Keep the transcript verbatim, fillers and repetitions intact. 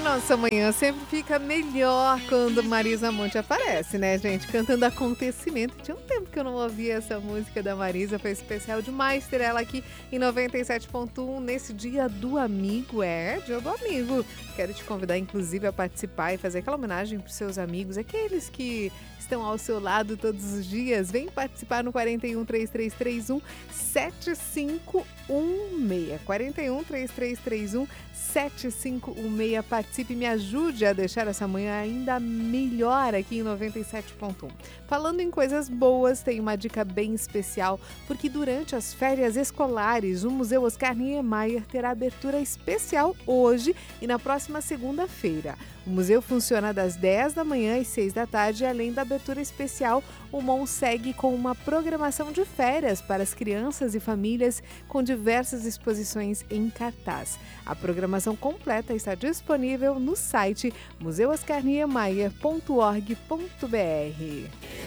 nossa manhã sempre fica melhor quando Marisa Monte aparece, né, gente? Cantando Acontecimento. Tinha um tempo que eu não ouvia essa música da Marisa, foi especial demais ter ela aqui em noventa e sete ponto um nesse dia do amigo. É, dia do amigo. Quero te convidar, inclusive, a participar e fazer aquela homenagem para os seus amigos, aqueles que estão ao seu lado todos os dias. Vem participar no quatro um, três três três um, sete cinco um seis. quatro um, três três três um, sete cinco um seis. Participe e me ajude a deixar essa manhã ainda melhor aqui em noventa e sete ponto um. Falando em coisas boas, tem uma dica bem especial, porque durante as férias escolares, o Museu Oscar Niemeyer terá abertura especial hoje e na próxima segunda-feira. O museu funciona das dez da manhã às seis da tarde, e além da abertura especial, o M O N segue com uma programação de férias para as crianças e famílias com diversas exposições em cartaz. A programação completa está disponível no site museu oscar niemeyer ponto org ponto br.